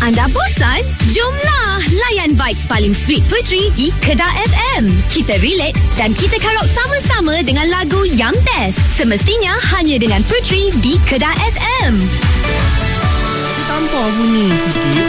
Anda bosan? Jomlah layan vibes paling sweet Puteri di Kedah FM. Kita relax dan kita karaoke sama-sama dengan lagu yang best. Semestinya hanya dengan Puteri di Kedah FM. Tampar bunyi sikit.